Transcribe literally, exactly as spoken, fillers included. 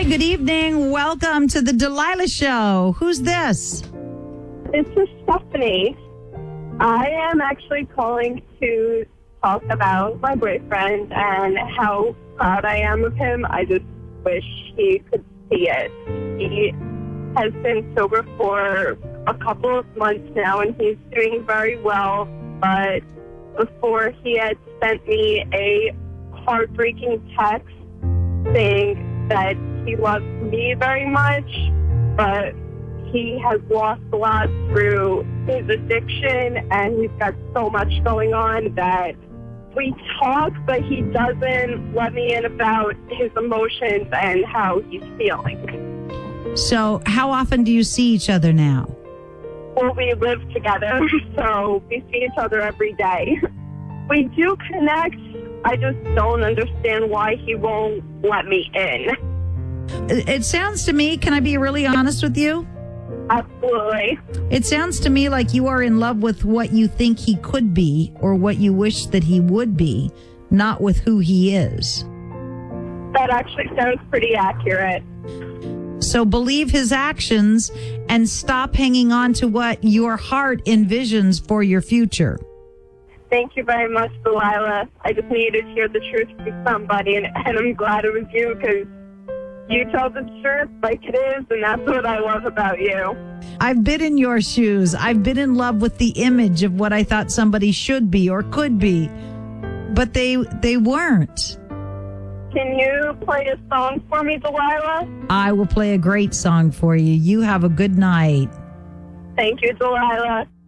Hi, good evening. Welcome to the Delilah Show. Who's this? This is Stephanie. I am actually calling to talk about my boyfriend and how proud I am of him. I just wish he could see it. He has been sober for a couple of months now, and he's doing very well. But before, he had sent me a heartbreaking text saying that he loves me very much, but he has lost a lot through his addiction, and he's got so much going on that we talk, but he doesn't let me in about his emotions and how he's feeling. So how often do you see each other now? Well, we live together, so we see each other every day. We do connect. I just don't understand why he won't let me in. It it sounds to me, can I be really honest with you? Absolutely. It sounds to me like you are in love with what you think he could be or what you wish that he would be, not with who he is. That actually sounds pretty accurate. So believe his actions and stop hanging on to what your heart envisions for your future. Thank you very much, Delilah. I just needed to hear the truth from somebody, and, and I'm glad it was you, because you tell the truth like it is, and that's what I love about you. I've been in your shoes. I've been in love with the image of what I thought somebody should be or could be, but they they weren't. Can you play a song for me, Delilah? I will play a great song for you. You have a good night. Thank you, Delilah.